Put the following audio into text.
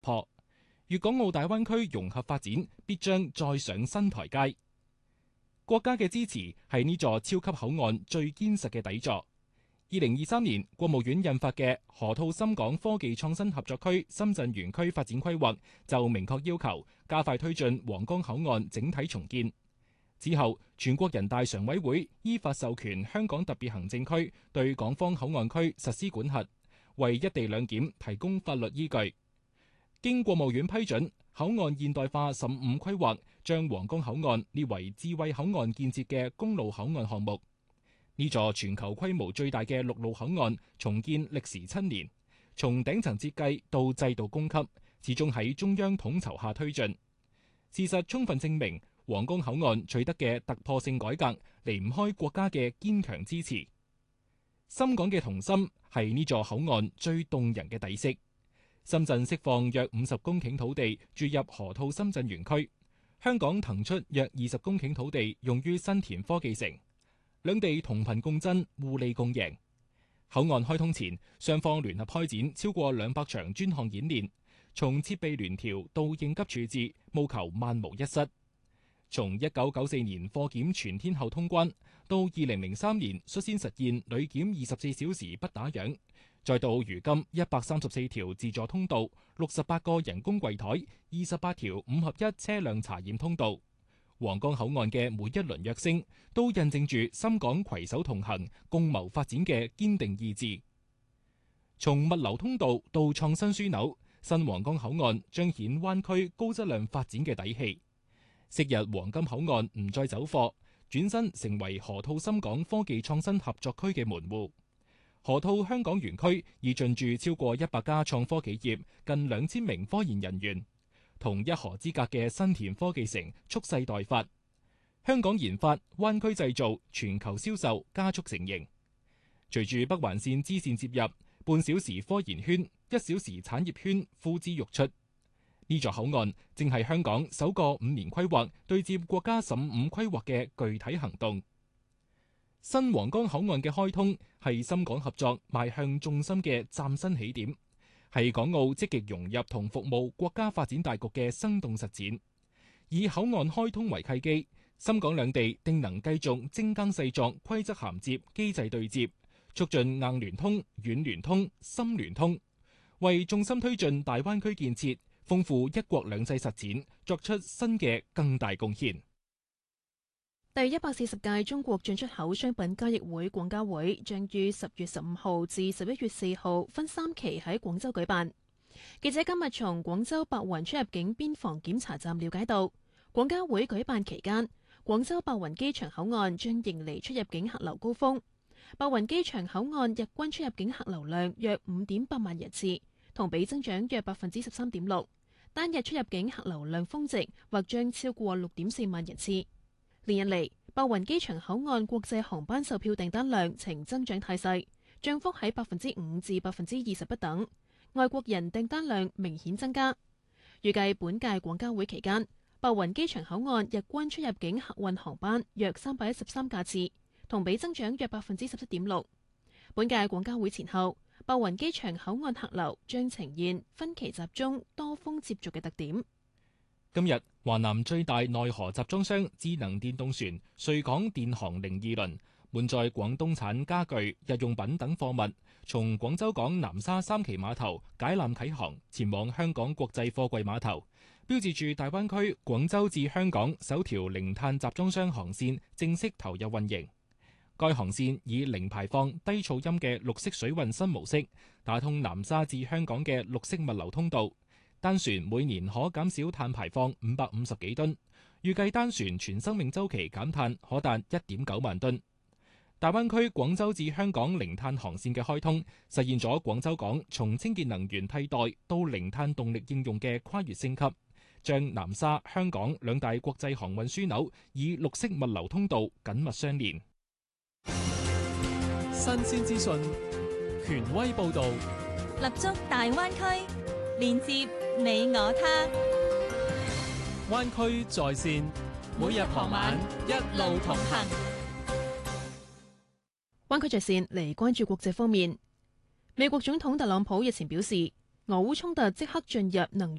破，粵港澳大灣區融合發展必將再上新台階。國家嘅支持係呢座超級口岸最堅實嘅底座。2023年，國務院印發嘅河套深港科技創新合作區深圳園區發展規劃就明確要求加快推進皇崗口岸整體重建。之後，全國人大常委會依法授權香港特別行政區對港方口岸區實施管轄，為一地兩檢提供法律依據。經國務院批准，口岸現代化15規劃將皇崗口岸列為智慧口岸建設嘅公路口岸項目。呢座全球規模最大嘅陸路口岸重建歷時7年，從頂層設計到制度供給，始終喺中央統籌下推進。事實充分證明，皇崗口岸取得嘅突破性改革離唔開國家嘅堅強支持。深港嘅同心係呢座口岸最動人嘅底色。深圳釋放約50公頃土地注入河套深圳園區，香港騰出約20公頃土地用於新田科技城。兩地同頻共振，互利共贏。口岸開通前，雙方聯合開展超過200場專項演練，從設備聯調到應急處置，務求萬無一失。從1994年貨檢全天候通關，到2003年率先實現旅檢24小時不打烊，再到如今134條自助通道、68個人工櫃台、28條5合1車輛查驗通道。皇崗口岸嘅每一輪躍升，都印證住深港攜手同行、共謀發展嘅堅定意志。從物流通道到創新樞紐，新皇崗口岸彰顯灣區高質量發展嘅底氣。昔日黃金口岸唔再走貨，轉身成為河套深港科技創新合作區嘅門戶。河套香港園區已進駐超過100家創科企業，近2000名科研人員。同一河之隔嘅新田科技城蓄勢待發，香港研發、灣區製造、全球銷售加速成型。隨住北環線支線接入，半小時科研圈、1小時產業圈呼之欲出。呢座口岸正係香港首個5年規劃對接國家15規劃嘅具體行動。新皇崗口岸嘅開通係深港合作邁向重心嘅嶄新起點，係港澳積極融入同服務國家發展大局嘅生動實踐。以口岸開通為契機，深港兩地定能繼續精耕細作、規則銜接、機制對接，促進硬聯通、軟聯通、深聯通，為重心推進大灣區建設、豐富一國兩制實踐作出新嘅更大貢獻。 第140屆中國進出口商品交易會廣交會將於10月15號至11月4號分3期喺廣州舉辦。記者今日從廣州白雲出入境邊防檢查站了解到，廣交會舉辦期間，廣州白雲機場口岸將迎嚟出入境客流高峰。白雲機場口岸日均出入境客流量約5.8萬人次，同比增長約13.6%，單日出入境客流量峰值或將超過6.4萬人次。連日嚟，白雲機場口岸國際航班售票訂單量呈增長態勢，漲幅喺5%至20%不等。外國人訂單量明顯增加。預計本屆廣交會期間，白雲機場口岸日均出入境客運航班約313架次，同比增長約17.6%。本屆廣交會前後，白雲機場口岸客流將呈現分期集中、多峰接續嘅特點。 今日，華南最大內河集裝箱智能電動船穗港電航02輪滿載廣東產家具、日用品等貨物，從廣州港南沙3期碼頭解纜啟航，前往香港國際貨櫃碼頭，標誌住大灣區廣州至香港首條零碳集裝箱航線正式投入運營。該航線以零排放、低噪音嘅綠色水運新模式，打通南沙至香港嘅綠色物流通道。單船每年可減少碳排放550幾噸，預計單船全生命週期減碳可達1.9萬噸。大灣區廣州至香港零碳航線嘅開通，實現咗廣州港從清潔能源替代到零碳動力應用嘅跨越升級，將南沙、香港兩大國際航運樞紐以綠色物流通道緊密相連。 新鮮資訊，權威報導， 立足大灣區，連接你我他。 灣區在線，每日傍晚一路同行。 灣區在線嚟關注國際方面。美國總統特朗普日前表示， 俄烏衝突即刻進入能